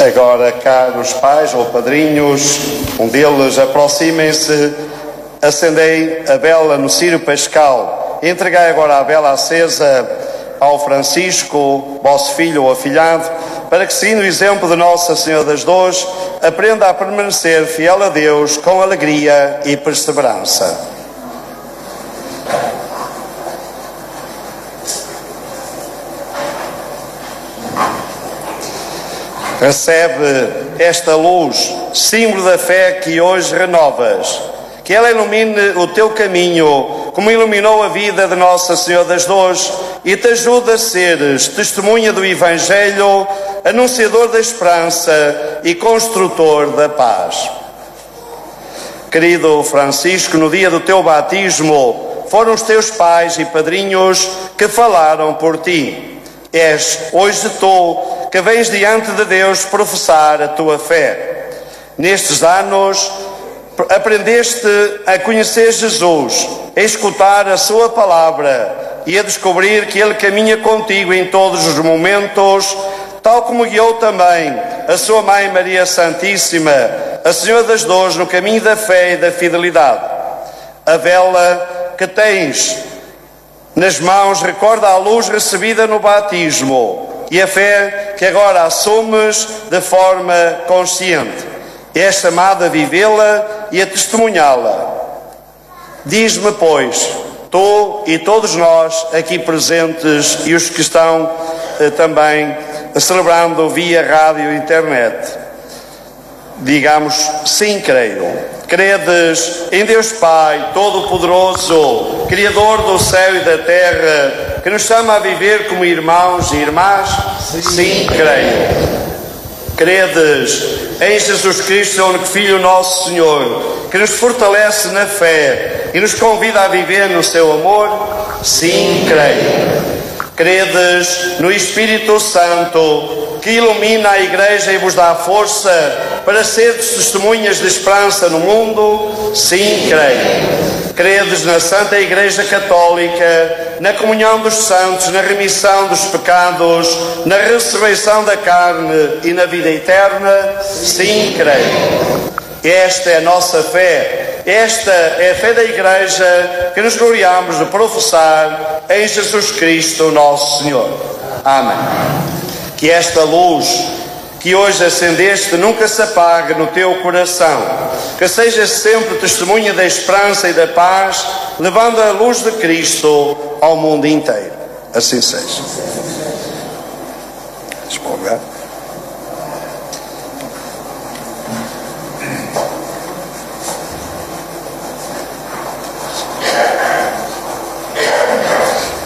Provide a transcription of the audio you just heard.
Agora, caros pais ou padrinhos, um deles, aproximem-se, acendei a vela no círio pascal, entregai agora a vela acesa ao Francisco, vosso filho ou afilhado, para que, seguindo o exemplo de Nossa Senhora das Dores, aprenda a permanecer fiel a Deus com alegria e perseverança. Recebe esta luz, símbolo da fé que hoje renovas. Que ela ilumine o teu caminho, como iluminou a vida de Nossa Senhora das Dores, e te ajude a seres testemunha do Evangelho, anunciador da esperança e construtor da paz. Querido Francisco, no dia do teu batismo, foram os teus pais e padrinhos que falaram por ti. És hoje tu que vens diante de Deus professar a tua fé. Nestes anos, aprendeste a conhecer Jesus, a escutar a sua palavra e a descobrir que Ele caminha contigo em todos os momentos, tal como guiou também a sua Mãe Maria Santíssima, a Senhora das Dores, no caminho da fé e da fidelidade. A vela que tens nas mãos recorda a luz recebida no batismo e a fé que agora assumes de forma consciente. És chamado a vivê-la e a testemunhá-la. Diz-me, pois, tu e todos nós aqui presentes e os que estão também celebrando via rádio e internet, digamos, sim, creio. Credes em Deus Pai Todo-Poderoso, Criador do céu e da terra, que nos chama a viver como irmãos e irmãs? Sim, creio. Credes em Jesus Cristo, seu único Filho, nosso Senhor, que nos fortalece na fé e nos convida a viver no seu amor? Sim, creio. Credes no Espírito Santo, que ilumina a Igreja e vos dá força para seres testemunhas de esperança no mundo? Sim, creio. Credes na Santa Igreja Católica, na comunhão dos santos, na remissão dos pecados, na ressurreição da carne e na vida eterna? Sim, creio. Esta é a nossa fé. Esta é a fé da Igreja que nos gloriamos de professar em Jesus Cristo, nosso Senhor. Amém. Que esta luz que hoje acendeste nunca se apague no teu coração. Que sejas sempre testemunha da esperança e da paz, levando a luz de Cristo ao mundo inteiro. Assim seja. Deixa-me olhar.